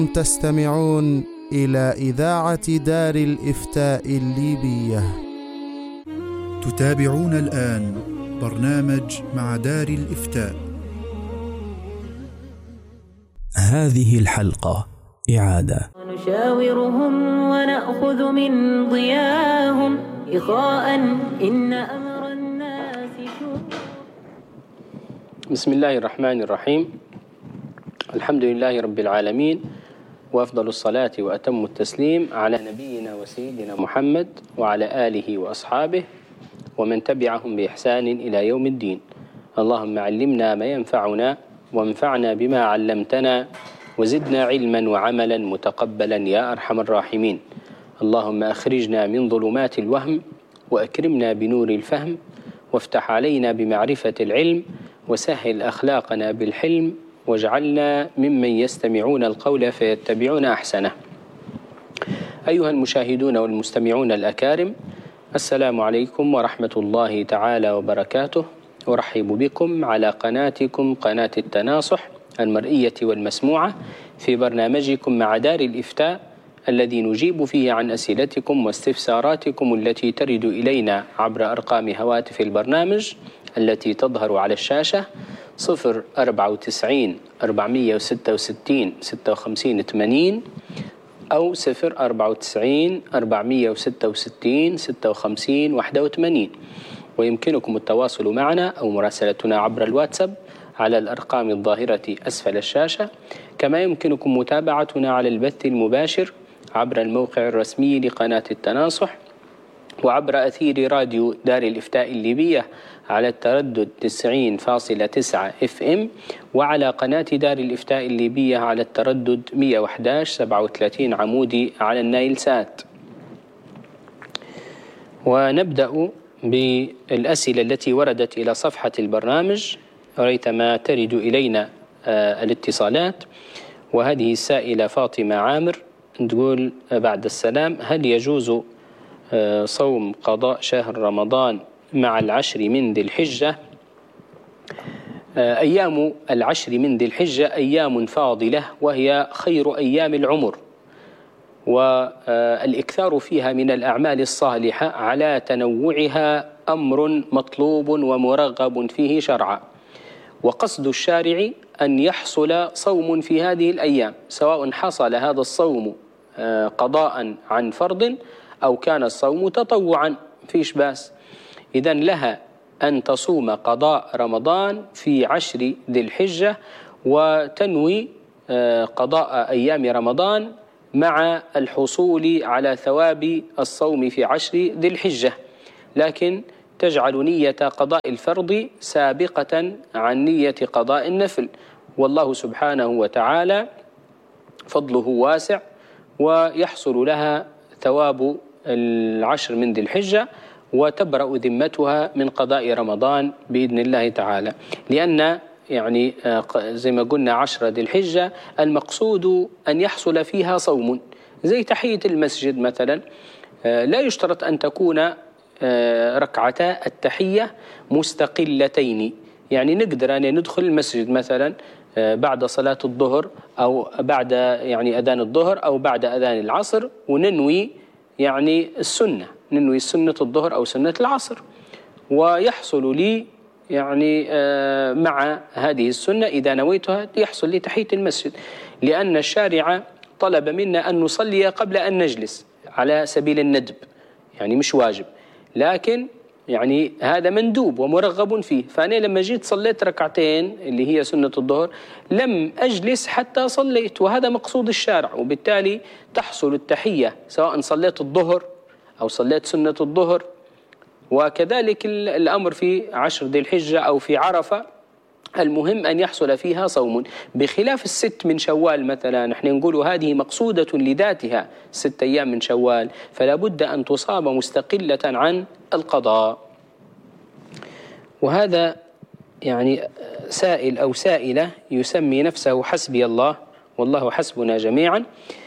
تستمعون إلى إذاعة دار الإفتاء الليبية. تتابعون الآن برنامج مع دار الإفتاء. هذه الحلقة إعادة. نشاورهم ونأخذ من ضياهم إخاء إن أمر الناس شور. بسم الله الرحمن الرحيم. الحمد لله رب العالمين، وأفضل الصلاة وأتم التسليم على نبينا وسيدنا محمد وعلى آله وأصحابه ومن تبعهم بإحسان إلى يوم الدين. اللهم علمنا ما ينفعنا وانفعنا بما علمتنا وزدنا علما وعملا متقبلا يا أرحم الراحمين. اللهم أخرجنا من ظلمات الوهم وأكرمنا بنور الفهم وافتح علينا بمعرفة العلم وسهل أخلاقنا بالحلم واجعلنا ممن يستمعون القول فيتبعون أحسنه. أيها المشاهدون والمستمعون الأكارم، السلام عليكم ورحمة الله تعالى وبركاته. أرحب بكم على قناتكم قناة التناصح المرئية والمسموعة في برنامجكم مع دار الإفتاء، الذي نجيب فيه عن أسئلتكم واستفساراتكم التي ترد إلينا عبر أرقام هواتف البرنامج التي تظهر على الشاشة 094 466 56 80 أو 094 466 56 81. ويمكنكم التواصل معنا أو مراسلتنا عبر الواتساب على الأرقام الظاهرة أسفل الشاشة، كما يمكنكم متابعتنا على البث المباشر عبر الموقع الرسمي لقناة التناصح وعبر أثير راديو دار الإفتاء الليبية على التردد 90.9 FM، وعلى قناة دار الإفتاء الليبية على التردد 111.37 عمودي على النايل سات. ونبدأ بالأسئلة التي وردت إلى صفحة البرنامج ريثما ترد إلينا الاتصالات. وهذه السائلة فاطمة عامر تقول: بعد السلام، هل يجوز صوم قضاء شهر رمضان مع العشر من ذي الحجة؟ أيام العشر من ذي الحجة أيام فاضلة، وهي خير أيام العمر، والإكثار فيها من الأعمال الصالحة على تنوعها أمر مطلوب ومرغب فيه شرعا، وقصد الشارع أن يحصل صوم في هذه الأيام، سواء حصل هذا الصوم قضاء عن فرض أو كان الصوم تطوعا، فيش باس. إذن لها أن تصوم قضاء رمضان في عشر ذي الحجة وتنوي قضاء أيام رمضان مع الحصول على ثواب الصوم في عشر ذي الحجة، لكن تجعل نية قضاء الفرض سابقة عن نية قضاء النفل، والله سبحانه وتعالى فضله واسع ويحصل لها ثواب العشر من ذي الحجة وتبرأ ذمتها من قضاء رمضان بإذن الله تعالى، لأن يعني زي ما قلنا عشر ذي الحجة المقصود أن يحصل فيها صوم، زي تحية المسجد مثلا، لا يشترط أن تكون ركعتا التحية مستقلتين، يعني نقدر أن ندخل المسجد مثلا بعد صلاة الظهر أو بعد يعني أذان الظهر أو بعد أذان العصر وننوي يعني السنة، ننوي سنة الظهر أو سنة العصر، ويحصل لي يعني مع هذه السنة إذا نويتها يحصل لي تحية المسجد، لأن الشارع طلب منا أن نصلي قبل أن نجلس على سبيل الندب، يعني مش واجب، لكن يعني هذا مندوب ومرغب فيه. فأنا لما جيت صليت ركعتين اللي هي سنة الظهر لم أجلس حتى صليت، وهذا مقصود الشارع، وبالتالي تحصل التحية سواء صليت الظهر أو صليت سنة الظهر. وكذلك الأمر في عشر ذي الحجة أو في عرفة، المهم أن يحصل فيها صوم، بخلاف الست من شوال مثلا، نحن نقول هذه مقصودة لذاتها 6 أيام من شوال، فلا بد أن تصاب مستقلة عن القضاء. وهذا يعني سائل أو سائلة يسمي نفسه حسبي الله والله حسبنا جميعا،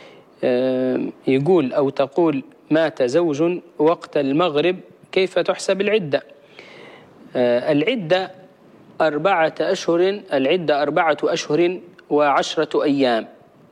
يقول أو تقول: مات زوج وقت المغرب، كيف تحسب العدة؟ العدة 4 أشهر، العدة 4 أشهر و10 أيام،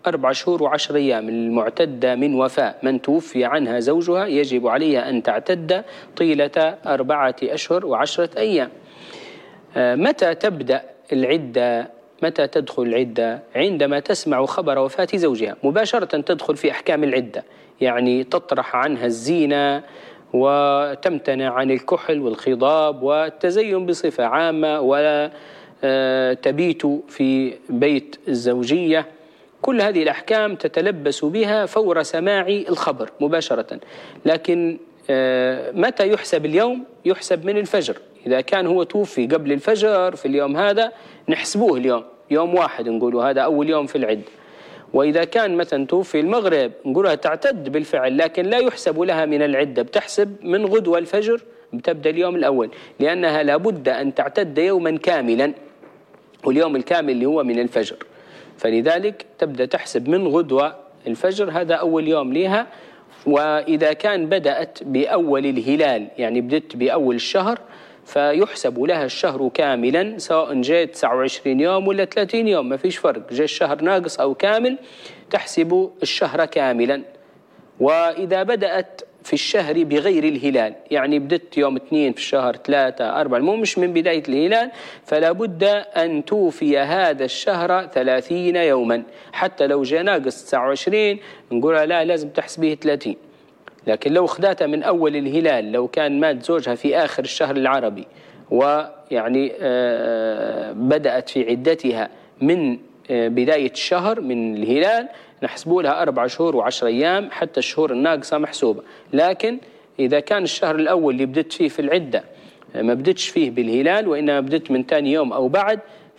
4 شهور و10 أيام. المعتدة من وفاة من توفي عنها زوجها يجب عليها أن تعتد طيلة 4 أشهر و10 أيام. متى تبدأ العدة؟ متى تدخل العدة؟ عندما تسمع خبر وفاة زوجها مباشرة تدخل في أحكام العدة، يعني تطرح عنها الزينة وتمتنع عن الكحل والخضاب والتزين بصفة عامة، ولا تبيت في بيت الزوجية. كل هذه الأحكام تتلبس بها فور سماع الخبر مباشرة. لكن متى يحسب اليوم؟ يحسب من الفجر. إذا كان هو توفي قبل الفجر في اليوم هذا نحسبوه اليوم، يوم واحد نقولوا هذا أول يوم في العدة. وإذا كان مثلا توفي المغرب نقولها تعتد بالفعل، لكن لا يحسب لها من العدة، بتحسب من غدوة الفجر بتبدأ اليوم الأول، لأنها لابد أن تعتد يوما كاملا، واليوم الكامل اللي هو من الفجر، فلذلك تبدأ تحسب من غدوة الفجر، هذا أول يوم لها. وإذا كان بدأت بأول الهلال، يعني بدأت بأول الشهر، فيحسب لها الشهر كاملا، سواء جاء 29 يوم ولا 30 يوم ما فيش فرق، جاء الشهر ناقص أو كامل تحسب الشهر كاملا. وإذا بدأت في الشهر بغير الهلال، يعني بدت يوم 2 في الشهر 3 4، مش من بداية الهلال، فلا بد أن توفي هذا الشهر 30 يوما، حتى لو جاء ناقص 29 نقول لا لازم تحسبيه 30. لكن لو خداتها من أول الهلال، لو كان مات زوجها في آخر الشهر العربي ويعني بدأت في عدتها من بداية الشهر من الهلال، نحسبوا لها 4 شهور و10 أيام، حتى الشهور الناقصة محسوبة. لكن إذا كان الشهر الأول اللي بدت فيه في العدة ما بدتش فيه بالهلال، وإنما بدت من ثاني يوم أو بعد،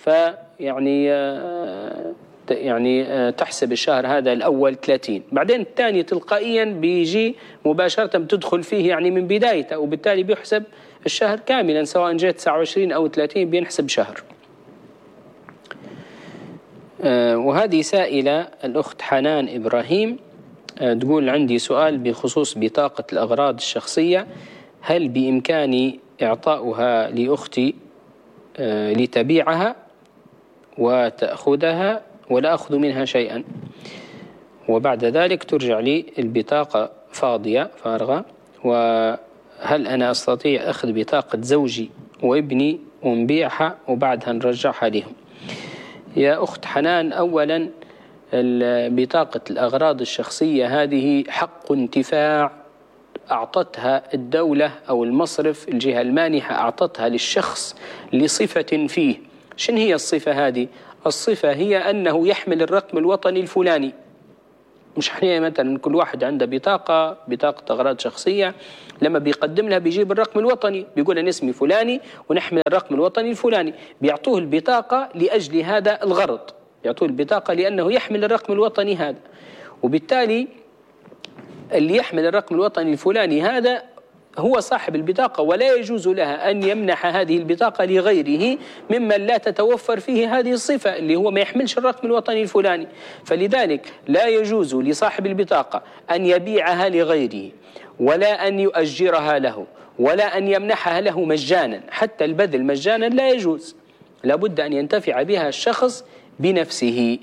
يعني تحسب الشهر هذا الأول 30، بعدين الثاني تلقائيا بيجي مباشرة بتدخل فيه يعني من بدايته، وبالتالي بيحسب الشهر كاملا، سواء جاء 29 أو 30 بينحسب شهر. وهذه سائلة الأخت حنان إبراهيم تقول: عندي سؤال بخصوص بطاقة الأغراض الشخصية، هل بإمكاني إعطاؤها لأختي لتبيعها وتأخذها ولا أخذ منها شيئا، وبعد ذلك ترجع لي البطاقة فاضية فارغة، وهل أنا أستطيع أخذ بطاقة زوجي وابني ونبيعها وبعدها نرجعها لهم؟ يا أخت حنان، أولا بطاقة الأغراض الشخصية هذه حق انتفاع أعطتها الدولة أو المصرف، الجهة المانحة أعطتها للشخص لصفة فيه. شن هي الصفة هذه؟ الصفة هي أنه يحمل الرقم الوطني الفلاني. مش احنا مثلا كل واحد عنده بطاقة أغراض شخصية، لما بيقدم لها بيجيب الرقم الوطني، بيقول أنا اسمي فلاني ونحمل الرقم الوطني الفلاني، بيعطوه البطاقة لأجل هذا الغرض، يعطوه البطاقة لأنه يحمل الرقم الوطني هذا. وبالتالي اللي يحمل الرقم الوطني الفلاني هذا هو صاحب البطاقة، ولا يجوز لها أن يمنح هذه البطاقة لغيره ممن لا تتوفر فيه هذه الصفة، اللي هو ما يحملش الرقم الوطني الفلاني. فلذلك لا يجوز لصاحب البطاقة أن يبيعها لغيره، ولا أن يؤجرها له، ولا أن يمنحها له مجانا، حتى البذل مجانا لا يجوز، لابد أن ينتفع بها الشخص بنفسه.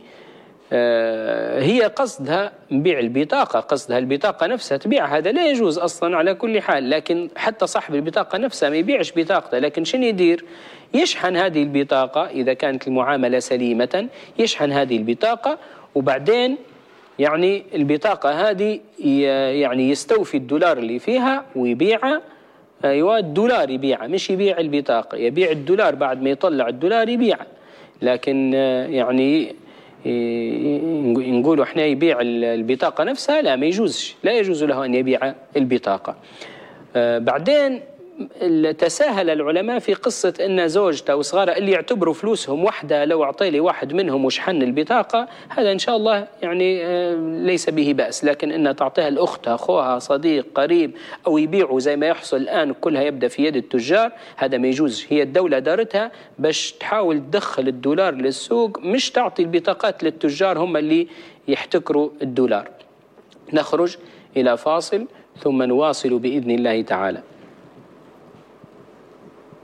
هي قصدها بيع البطاقة، قصدها البطاقة نفسها تبيع، هذا لا يجوز أصلا على كل حال. لكن حتى صاحب البطاقة نفسها ما يبيعش بطاقته، لكن شنو يدير؟ يشحن هذه البطاقة إذا كانت المعاملة سليمة، يشحن هذه البطاقة، وبعدين يعني البطاقة هذه يعني يستوفي الدولار اللي فيها ويبيعها. أيوة، الدولار يبيعها، مش يبيع البطاقة، يبيع الدولار بعد ما يطلع الدولار يبيعها. لكن يعني نقولوا احنا يبيع البطاقة نفسها، لا، ما يجوزش، لا يجوز له أن يبيع البطاقة. بعدين تساهل العلماء في قصة أن زوجته وصغاره اللي يعتبروا فلوسهم وحدة، لو أعطي لي واحد منهم وشحن البطاقة، هذا إن شاء الله يعني ليس به بأس. لكن أن تعطيها لأختها، أخوها، صديق قريب، أو يبيعوا زي ما يحصل الآن كلها يبدأ في يد التجار، هذا ما يجوز. هي الدولة دارتها باش تحاول تدخل الدولار للسوق، مش تعطي البطاقات للتجار هم اللي يحتكروا الدولار. نخرج إلى فاصل ثم نواصل بإذن الله تعالى.